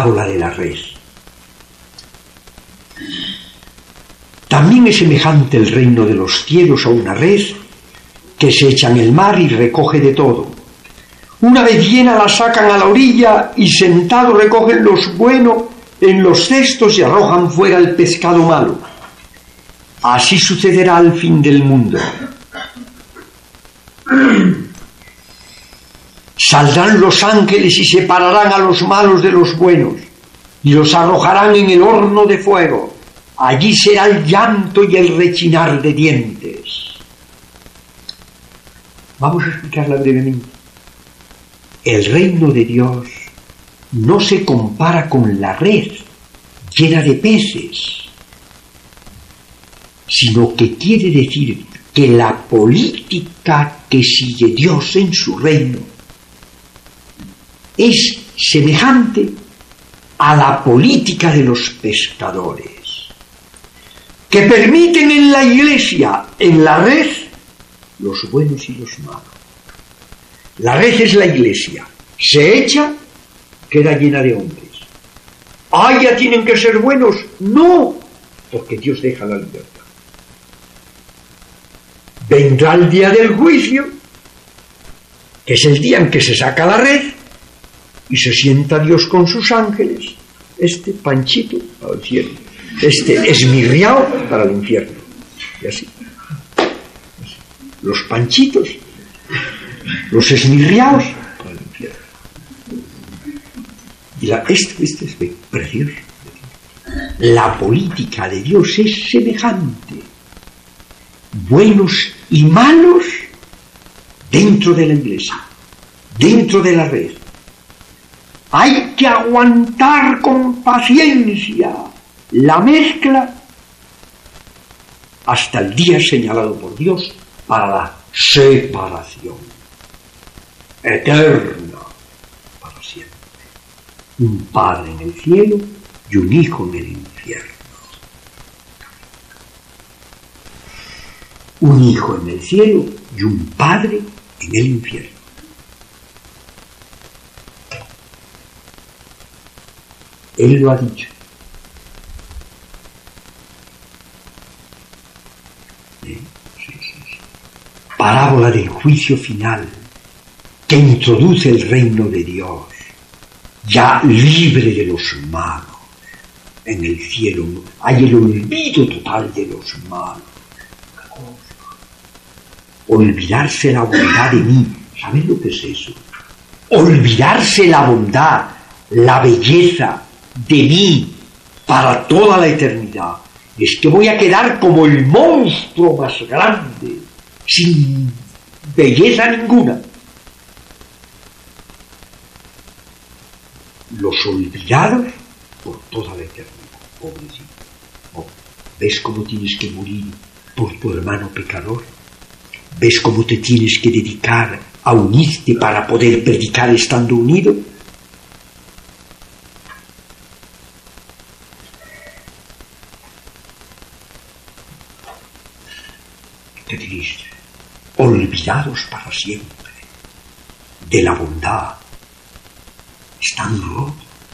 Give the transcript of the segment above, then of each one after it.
parábola de la red. También es semejante el reino de los cielos a una red que se echa en el mar y recoge de todo. Una vez llena la sacan a la orilla y sentados recogen los buenos en los cestos y arrojan fuera el pescado malo. Así sucederá al fin del mundo. Saldrán los ángeles y separarán a los malos de los buenos y los arrojarán en el horno de fuego. Allí será el llanto y el rechinar de dientes. Vamos a explicarla brevemente. El reino de Dios no se compara con la red llena de peces, sino que quiere decir que la política que sigue Dios en su reino es semejante a la política de los pescadores, que permiten en la iglesia, en la red, los buenos y los malos. La red es la iglesia, se echa, queda llena de hombres. ¡Ah, ya tienen que ser buenos! ¡No! Porque Dios deja la libertad. Vendrá el día del juicio, que es el día en que se saca la red, y se sienta Dios con sus ángeles, este Panchito para el cielo, este esmirriao para el infierno, y así. Los Panchitos, los esmirriaos para el infierno. Y este es precioso. La política de Dios es semejante. Buenos y malos dentro de la iglesia, dentro de la red. Hay que aguantar con paciencia la mezcla hasta el día señalado por Dios para la separación eterna para siempre. Un padre en el cielo y un hijo en el infierno. Un hijo en el cielo y un padre en el infierno. Él lo ha dicho. Sí. Parábola del juicio final que introduce el reino de Dios, ya libre de los malos. En el cielo hay el olvido total de los malos. Olvidarse la bondad de mí. ¿Sabes lo que es eso? Olvidarse la bondad, la belleza de mí para toda la eternidad. Es que voy a quedar como el monstruo más grande, sin belleza ninguna. Los olvidados por toda la eternidad. Pobrecito. Oh, ¿ves cómo tienes que morir por tu hermano pecador? ¿Ves cómo te tienes que dedicar a unirte para poder predicar estando unido? Qué triste. Olvidados para siempre de la bondad. Están rotos.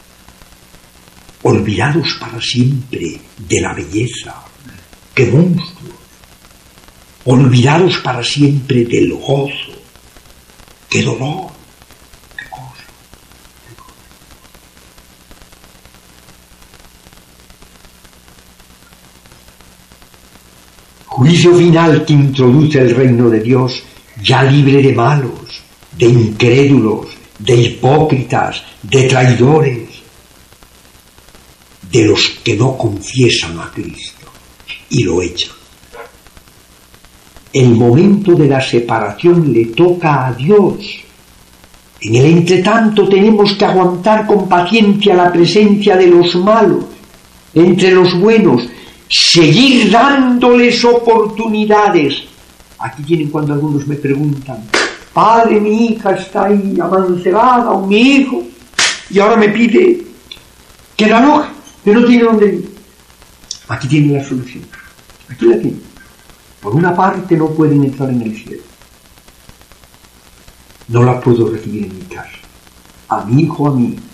Olvidados para siempre de la belleza. ¡Qué monstruo! Olvidados para siempre del gozo. ¡Qué dolor! ¡Qué cosa! ¡Qué cosa! Juicio final que introduce el reino de Dios, ya libre de malos, de incrédulos, de hipócritas, de traidores, de los que no confiesan a Cristo y lo echan. El momento de la separación le toca a Dios. En el entretanto tenemos que aguantar con paciencia la presencia de los malos entre los buenos, seguir dándoles oportunidades. Aquí tienen cuando algunos me preguntan: padre, mi hija está ahí amancebada, o mi hijo, y ahora me pide que la aloje, que no tiene dónde ir. Aquí tienen la solución. Aquí la tienen. Por una parte no pueden entrar en el cielo. No la puedo recibir en mi casa. A mi hijo, a mí,